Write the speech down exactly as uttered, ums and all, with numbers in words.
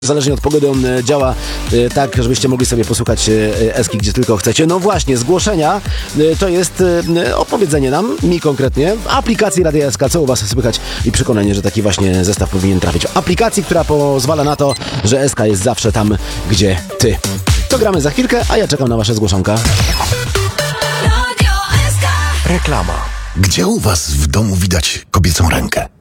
Zależnie od pogody on działa e, tak, żebyście mogli sobie posłuchać e, Eski gdzie tylko chcecie. No właśnie, zgłoszenia e, to jest e, opowiedzenie nam, mi konkretnie, w aplikacji Radia S K, co u was słychać i przekonanie, że taki właśnie zestaw powinien trafić. Aplikacji, która pozwala na to, że S K jest zawsze tam, gdzie ty. To gramy za chwilkę, a ja czekam na wasze zgłoszonka. Reklama. Gdzie u was w domu widać kobiecą rękę?